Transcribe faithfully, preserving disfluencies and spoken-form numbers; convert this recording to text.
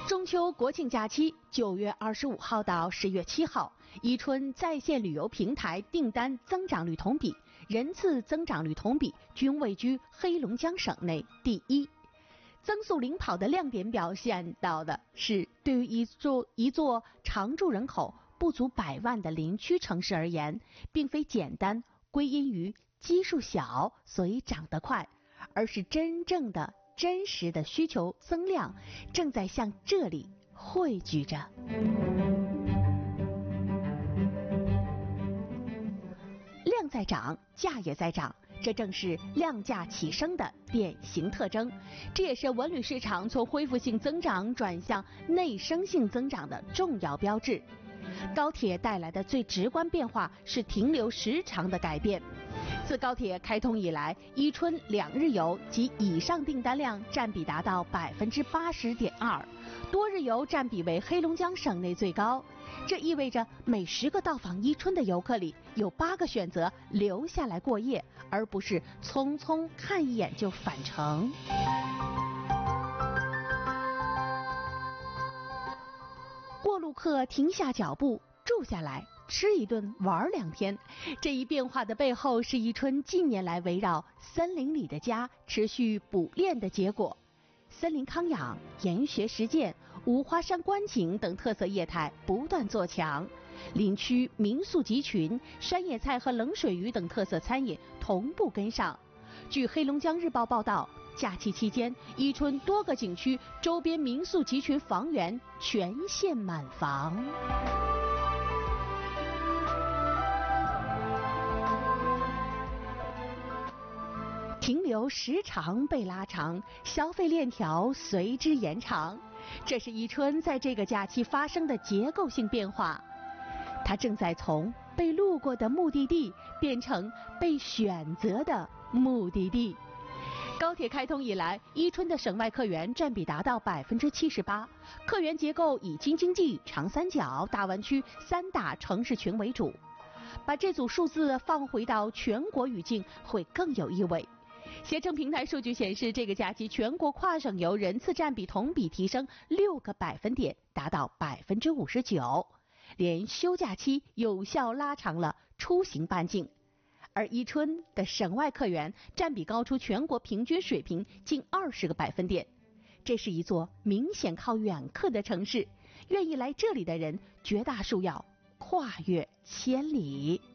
中秋国庆假期，九月二十五号到十月七号，伊春在线旅游平台订单增长率同比、人次增长率同比均位居黑龙江省内第一。增速领跑的亮点表现到的是，对于一座一座常住人口不足百万的林区城市而言，并非简单归因于基数小所以长得快，而是真正的真实的需求增量正在向这里汇聚着。量在涨，价也在涨，这正是量价齐升的典型特征，这也是文旅市场从恢复性增长转向内生性增长的重要标志。高铁带来的最直观变化是停留时长的改变。自高铁开通以来，伊春两日游及以上订单量占比达到百分之八十点二，多日游占比为黑龙江省内最高。这意味着每十个到访伊春的游客里，有八个选择留下来过夜，而不是匆匆看一眼就返程。过路客停下脚步，住下来。吃一顿，玩两天，这一变化的背后是伊春近年来围绕森林里的家持续补练的结果。森林康养、研学实践、五花山观景等特色业态不断做强，林区民宿集群、山野菜和冷水鱼等特色餐饮同步跟上。据黑龙江日报报道，假期期间，伊春多个景区周边民宿集群房源全线满房。停留时长被拉长，消费链条随之延长，这是伊春在这个假期发生的结构性变化。它正在从被路过的目的地变成被选择的目的地。高铁开通以来，伊春的省外客源占比达到百分之七十八，客源结构以京津冀、长三角、大湾区三大城市群为主。把这组数字放回到全国语境，会更有意味。携程平台数据显示，这个假期全国跨省游人次占比同比提升六个百分点，达到百分之五十九，连休假期有效拉长了出行半径。而伊春的省外客源占比高出全国平均水平近二十个百分点，这是一座明显靠远客的城市，愿意来这里的人绝大数要跨越千里。